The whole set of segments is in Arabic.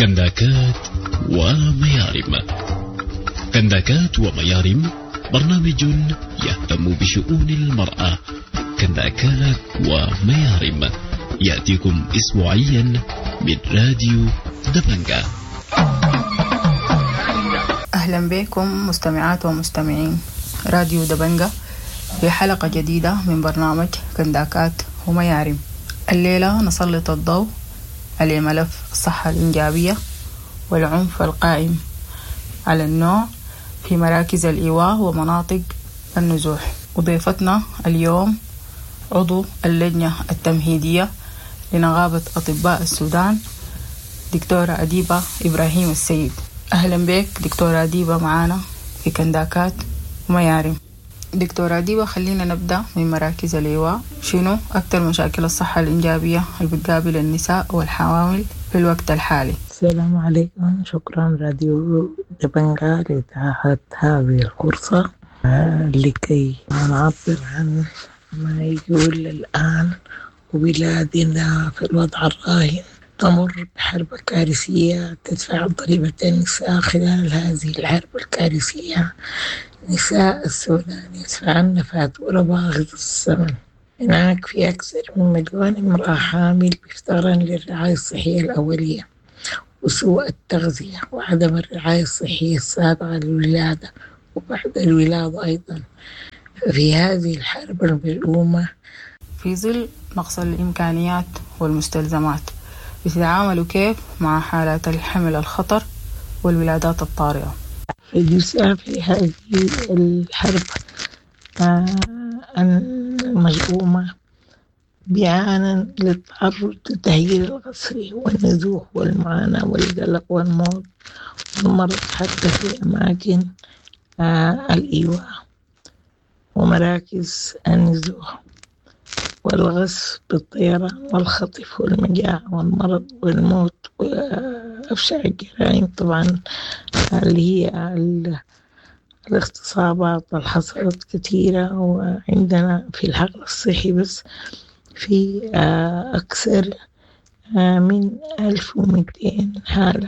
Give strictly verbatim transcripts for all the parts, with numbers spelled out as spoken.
كنداكات وميارم. كنداكات وميارم برنامج يهتم بشؤون المرأة. كنداكات وميارم يأتيكم أسبوعيا من راديو دبنجة. أهلا بكم مستمعات ومستمعين راديو دبنجة في حلقة جديدة من برنامج كنداكات وميارم. الليلة نسلط الضوء على ملف الصحة الإنجابية والعنف القائم على النوع في مراكز الإيواء ومناطق النزوح. وضيفتنا اليوم عضو اللجنة التمهيدية لنقابة أطباء السودان دكتورة أديبة إبراهيم السيد. أهلا بك دكتورة أديبة معانا في كنداكات وميارم. دكتورة أديبة، خلينا نبدأ من مراكز الإيواء. شنو أكثر مشاكل الصحة الإنجابية اللي بتقابل النساء والحوامل في الوقت الحالي؟ السلام عليكم، شكرا راديو دبنجة لإتاحة هذه الفرصة لكي نعبر عن ما يقول الآن. وبلادنا في الوضع الراهن تمر بحرب كارثية تدفع ضريبة النساء. خلال هذه الحرب الكارثية نساء السودان يدفعن فاتورة باهظة الثمن. هناك في أكثر من مليون امرأة حامل بيفتقرن للرعاية الصحية الأولية وسوء التغذية وعدم الرعاية الصحية السابقة للولادة وبعد الولادة أيضا. في هذه الحرب الملؤومة في ظل نقص الإمكانيات والمستلزمات بتتعاملوا كيف مع حالات الحمل الخطر والولادات الطارئة؟ النساء في هذه الحرب الملؤومة بيعانن للتعرض للتهجير القسري والنزوح والمعاناة والقلق والموت والمرض حتى في أماكن الإيواء ومراكز النزوح والغصب بالطيران والخطف والمجاعة والمرض والموت وأفشع الجرائم طبعا اللي هي الاغتصابات اللي حصلت كثيرة. وعندنا في الحقل الصحي بس في أكثر من ألف ومئتين حالة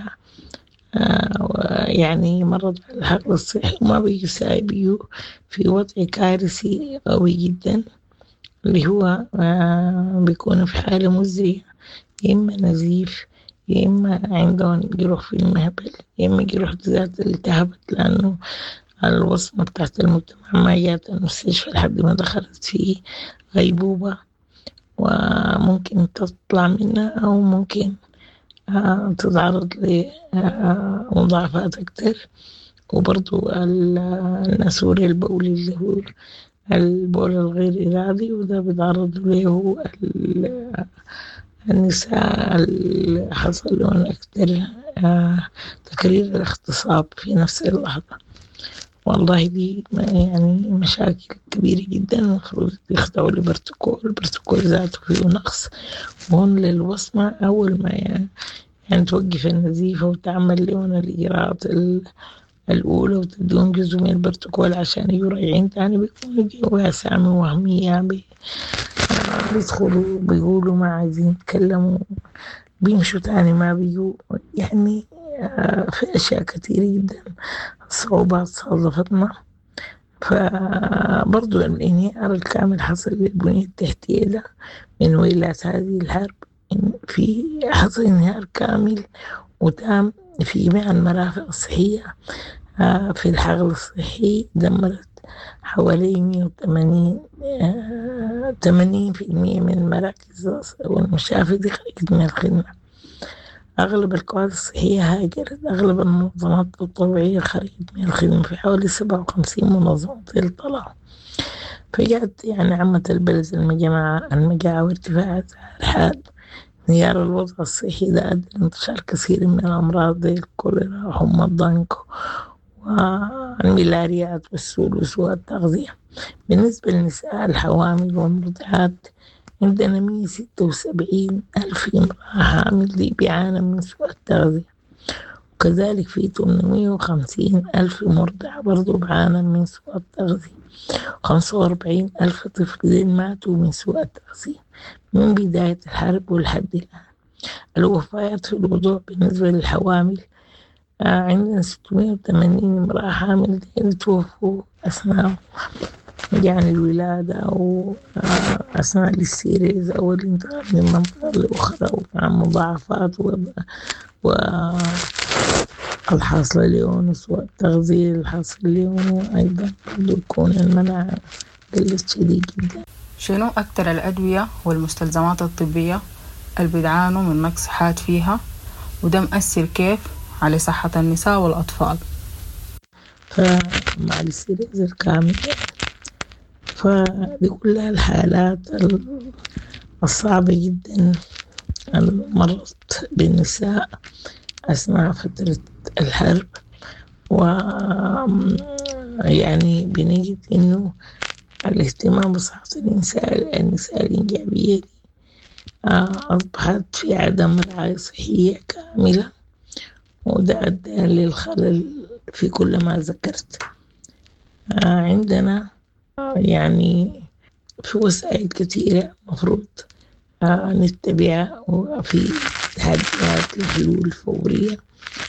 يعني مرض في الحقل الصحي وما بيساعدوا في وضع كارثي قوي جدا اللي هو بيكون في حالة مزرية، يا إما نزيف يا إما عندهم جروح في المهبل يا إما جروح ذات التهبت لأنه الوصمة بتاعت المجتمع ما جات المستشفى لحد ما دخلت في غيبوبة وممكن تطلع منها أو ممكن تتعرض لمضاعفات أكتر. وبرضو النسور البولي اللي هو البول الغير إرادي وده بيتعرض له النساء اللي حصل لهم أكتر تكرير الاغتصاب في نفس اللحظة. والله دي يعني مشاكل كبيرة جدا المفروض يخضعوا لبروتوكول. البروتوكول ذاته فيه نقص وهون للوصمة أول ما يعني, يعني توقف النزيفة وتعمل لهم الإجراءات الأولى وتدون جزء من البروتوكول عشان يراجعين تاني بيكونوا جوا أسامي وهمية بي بيدخلوا بيقولوا ما عايزين يتكلموا بيمشوا تاني ما بيجوا. يعني في أشياء كثيرة جدا صعوبات صادفتنا. فبرضو الانهيار الكامل حصل للبنية التحتية ده من ويلات هذه الحرب. في حصل انهيار كامل وتام في جميع المرافق الصحية. في الحقل الصحي دمرت حوالي مئة وثمانين ثمانين بالمئة من المراكز والمشافي دي خرجت من الخدمة. أغلب القوات الصحية هاجرت. أغلب المنظمات الطبيعية خرجت من الخدمة. في حوالي سبعة وخمسين منظمة طلعوا. فجأت يعني عمت البلد المجاعة المجاعة وارتفاع الحاد. انهيار الوضع الصحي ده أدى لانتشار كثير من الأمراض زي الكوليرا وحمى الضنك والملاريات والسول وسوء التغذية. بالنسبة للنساء الحوامل والمرضعات عندنا مئة وستة وسبعين ألف امرأة حامل دي بيعاني من سوء التغذية. وكذلك في ثمانمئة وخمسين ألف مرضع برضو بعانى من سوء التغذية. خمسة وأربعين ألف طفل ماتوا من سوء التغذية من بداية الحرب ولحد الآن. الوفيات في الوضوء بالنسبة للحوامل، آه عندنا ستمائة وثمانين امرأة حامل توفوا أثناء يعني الولادة أو آه أثناء الاستيريز أو الانتقال من منطقة لأخرى، ومع مضاعفات والحاصلة ليونس والتغذية الحاصل ليون، وأيضا يكون المناعة قلت شديد جدا. شنو أكتر الأدوية والمستلزمات الطبية اللي بيدعانوا من نقص حاد فيها، وده مأثر كيف على صحة النساء والأطفال؟ فمع الاستيريز الكامل فدي كلها الحالات الصعبة جدا مرت بالنساء أثناء فترة الحرب، ويعني بنجد إنه الاهتمام بصحة النساء النساء الإنجابية دي أصبحت في عدم رعاية صحية كاملة، وده أدى للخلل في كل ما ذكرت. عندنا يعني في وسائل كثيرة مفروض نتبعها، وفي تحديات لحلول الفورية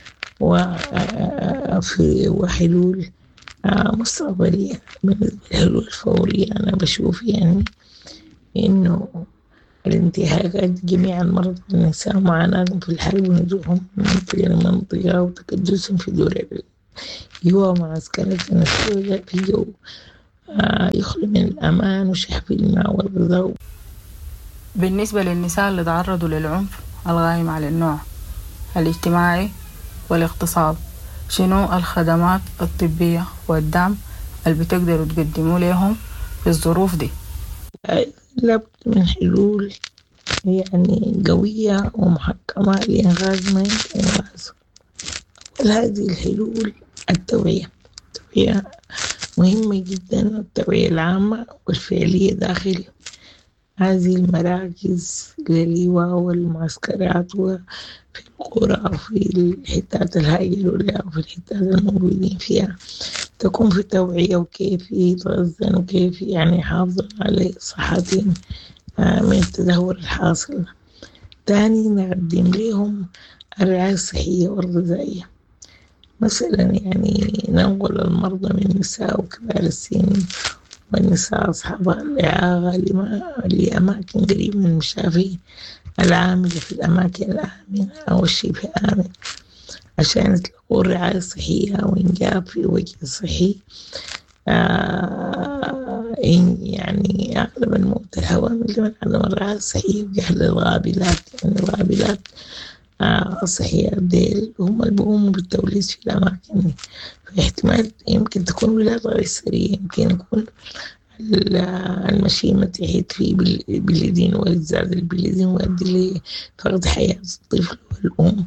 وفي وحلول مستقبلية. بالنسبة للحلول الفورية أنا بشوف يعني إنه الانتهاكات جميع المرضى النساء معاناتهم في الحرب ونزوحهم من منطقة لمنطقة وتكدسهم في دور الإيواء ومعسكرات السوداء في جو يخلو من الأمان وشحف الماء والغذاء. بالنسبة للنساء اللي تعرضوا للعنف الغائم على النوع الاجتماعي والاغتصاب، شنو الخدمات الطبية والدعم اللي بتقدروا تقدموا لهم في الظروف دي؟ لابد من حلول يعني قوية ومحكمة لإنغاز ما يمكن إنغازه. هذه الحلول التوعية التوعية مهمة جدا، التوعية العامة والفعلية داخل هذه المراكز للإيواء والمعسكرات وفي القرى وفي الحتات الهائلة لها وفي الحتات الموجودين فيها، تكون في توعية وكيف يتغذن وكيف يعني يحافظون على صحتهم من التدهور الحاصل. تاني نقدم لهم الرعاية الصحية والغذائية، مثلا يعني ننقل المرضى من النساء وكبار السن والنساء أصحاب الإعاقة لأماكن قريبة من المشافي العاملة في الأماكن الآمنة أو الشبه آمن عشان تلقوا الرعاية الصحية وإنجاب في وجه صحي. آه يعني أغلب الموت الحوامل من عدم الرعاية الصحية وجهل الغابلات، يعني الغابلات آه الصحية ديل هم اللي بيقوموا بالتوليد في الأماكن، فاحتمال يمكن تكون ولادة غير سرية، يمكن يكون المشيمة تحيط فيه بالبلدين والزاد البلدين ويؤدي لفقد حياة الطفل والأم،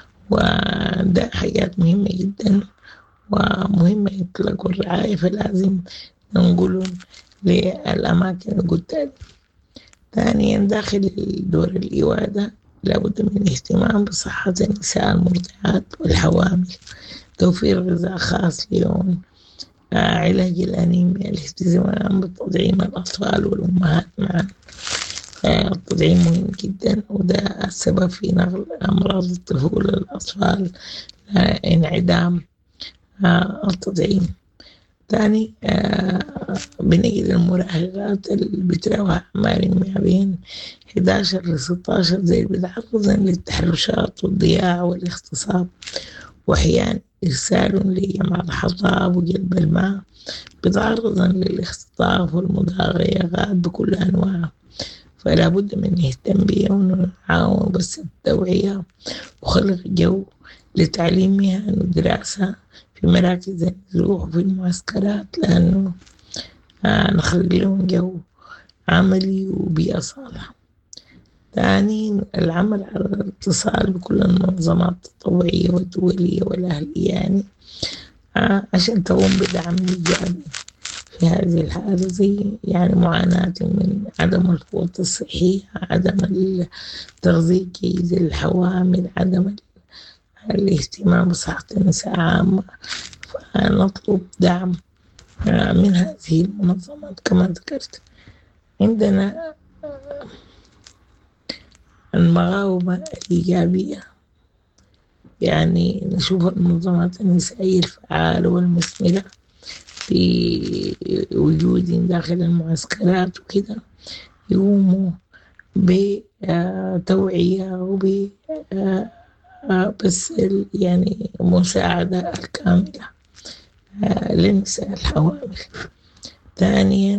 وده حاجات مهمة جدا ومهمة يطلقوا الرعاية، فلازم ننقلهم للأماكن القتال. ثانيا داخل دور الإيواء ده لابد من الاهتمام بصحة النساء المرضعات والحوامل، توفير غذاء خاص لهم، آه علاج الأنيميا، الاهتمام بتطعيم الأطفال والأمهات معا. آه التطعيم مهم جدا، وده السبب في نقل أمراض الطفولة للأطفال، آه انعدام آه التطعيم. ثاني آه بنجد المراهقات اللي بتراوح أعمارهم ما بين إحدى عشر لستة عشر زي بيتعرضن للتحرشات والضياع والاغتصاب، وأحيانا إرسال لجمع الحطاب وجلب الماء، بيتعرضن للاختطاف والمضايقات بكل أنواعها. فلا بد من نهتم بهم ونعاون بس التوعية وخلق جو لتعليمها ودراسة في مراكز النزوح وفي المعسكرات، لأنه آه نخلق لهم جو عملي وبيئة صالحة. ثاني العمل على الاتصال بكل المنظمات التطوعية والدولية والأهلية، يعني آه عشان تقوم بدعم إيجابي في هذه الحالة، زي يعني معاناة من عدم القوة الصحية، عدم التغذية الجيدة للحوامل، عدم الاهتمام بصحة النساء عامة. فنطلب دعم من هذه المنظمات كما ذكرت. عندنا المقاومة الإيجابية، يعني نشوف المنظمات النسائية الفعالة والمثمرة في وجود داخل المعسكرات وكده، يقوموا بتوعية وب بس يعني مساعدة الكاملة للنساء الحوامل. ثانيا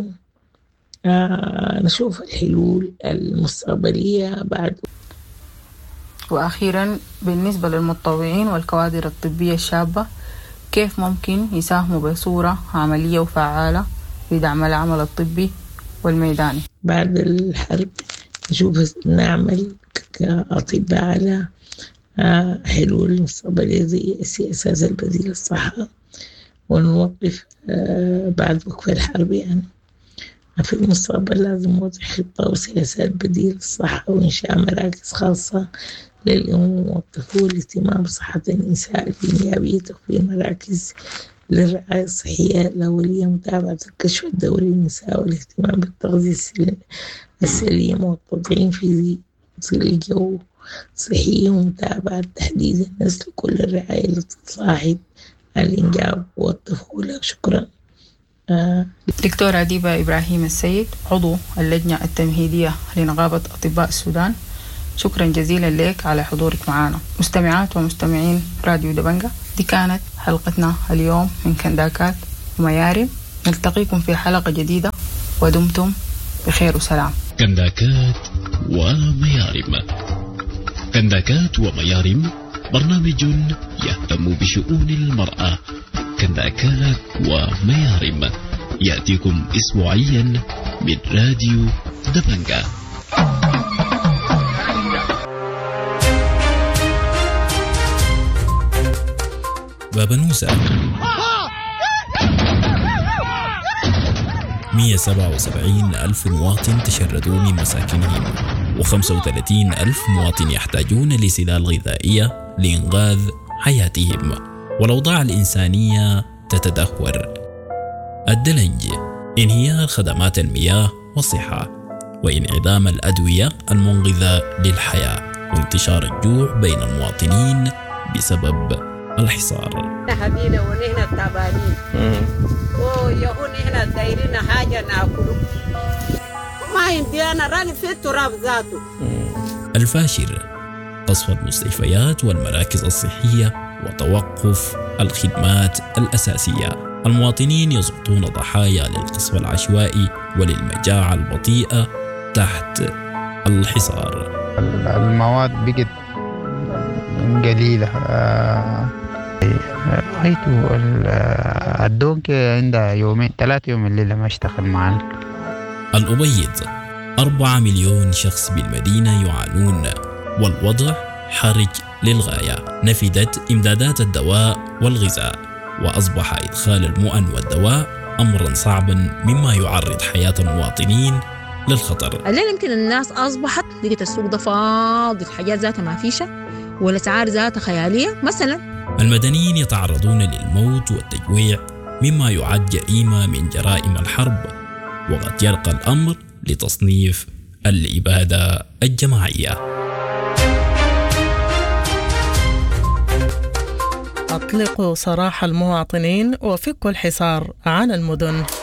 نشوف الحلول المستقبلية بعد. وأخيرا بالنسبة للمتطوعين والكوادر الطبية الشابة، كيف ممكن يساهموا بصورة عملية وفعالة في دعم العمل الطبي والميداني؟ بعد الحرب نشوف نعمل كأطباء على حلول مستقبلية زي السياسات البديلة للصحة، ونوقف بعد وقف الحرب يعني في المستقبل لازم نوضع خطة وسياسات بديلة للصحة، وإنشاء مراكز خاصة للأم والطفولة والاهتمام بصحة النساء الإنجابية، وفي مراكز للرعاية الصحية الأولية، متابعة الكشف الدوري للنساء والاهتمام بالتغذية السليمة والتطعيم في ظل الجو صحي، ومتابعة تحديد النسل كل الرعاية التي تصاحب الإنجاب والطفولة. شكرا. آه. دكتورة ديبا إبراهيم السيد، عضو اللجنة التمهيدية لنقابة أطباء السودان، شكرا جزيلا لك على حضورك معنا. مستمعات ومستمعين راديو دبنجة، دي كانت حلقتنا اليوم من كنداكات وميارم. نلتقيكم في حلقة جديدة ودمتم بخير وسلام. كنداكات وميارم. كنداكات وميارم برنامج يهتم بشؤون المرأة. كنداكات وميارم يأتيكم أسبوعيا من راديو دبنجة. بابا نوسة مئة وسبعة وسبعين ألف مواطن تشردوا من مساكنهم، وخمسة وثلاثين ألف مواطن يحتاجون لسلال غذائية لإنقاذ حياتهم، والأوضاع الإنسانية تتدهور. الدلنج، انهيار خدمات المياه والصحة، وانعدام الأدوية المنقذة للحياة، وانتشار الجوع بين المواطنين بسبب الحصار. هدينا ونحن تعبانين ويهون احنا دايرين حاجة ناكله ما يمدينا راني في التراب ذاته. الفاشر، قصف المستشفيات والمراكز الصحية وتوقف الخدمات الأساسية. المواطنين يسقطون ضحايا للقصف العشوائي وللمجاعة البطيئة تحت الحصار. المواد بقت قليلة. رأيته الدونك عندها يومين ثلاثة يوم الليلة ما اشتغل معنا. الأبيض، أربعة مليون شخص بالمدينة يعانون والوضع حرج للغاية. نفدت إمدادات الدواء والغذاء، وأصبح إدخال المؤن والدواء أمرا صعبا مما يعرض حياة المواطنين للخطر. الليل يمكن الناس أصبحت لقيت السوق ده فاضي، الحاجات ذاتها ما فيشة والأسعار ذاتها خيالية. مثلا المدنيين يتعرضون للموت والتجويع مما يعد جريمة من جرائم الحرب، وقد يرقى الأمر لتصنيف الإبادة الجماعية. أطلقوا سراح المواطنين وفكوا الحصار عن المدن.